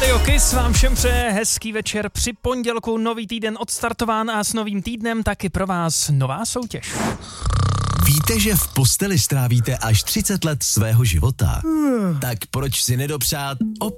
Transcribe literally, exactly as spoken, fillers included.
Radio Kiss vám všem přeje hezký večer. Při pondělku nový týden odstartován a s novým týdnem taky pro vás nová soutěž. Víte, že v posteli strávíte až třicet let svého života? Tak proč si nedopřát opět